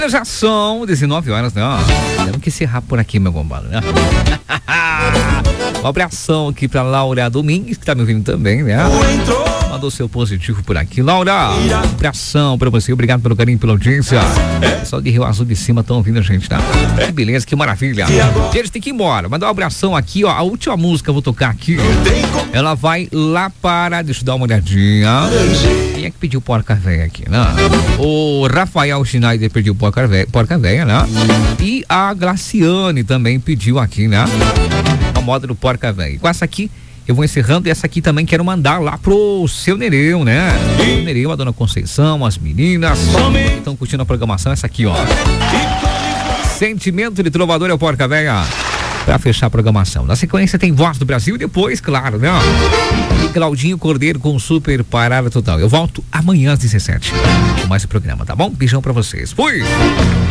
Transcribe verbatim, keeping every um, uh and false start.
já são dezenove horas, né? Temos que encerrar por aqui, meu bombado, né? Um abração aqui pra Laura Domingues, que tá me ouvindo também, né? Mandou seu positivo por aqui. Laura, um abração pra você. Obrigado pelo carinho, pela audiência. Pessoal de Rio Azul de Cima estão ouvindo a gente, tá? Que beleza, que maravilha. E eles têm que ir embora. Mandar um abração aqui, ó. A última música que eu vou tocar aqui, ela vai lá para... Deixa eu dar uma olhadinha. Quem é que pediu porca véia aqui, né? O Rafael Schneider pediu porca véia, porca véia, né? E a Glaciane também pediu aqui, né? A moda do porca véia. Com essa aqui eu vou encerrando, e essa aqui também quero mandar lá pro seu Nereu, né? O Nereu, a dona Conceição, as meninas estão curtindo a programação. Essa aqui, ó. Sentimento de Trovador é o porca véia. Pra fechar a programação. Na sequência tem Voz do Brasil e depois, claro, né? E Claudinho Cordeiro com Super Parada Total. Eu volto amanhã às dezessete com mais esse programa, tá bom? Beijão pra vocês. Fui!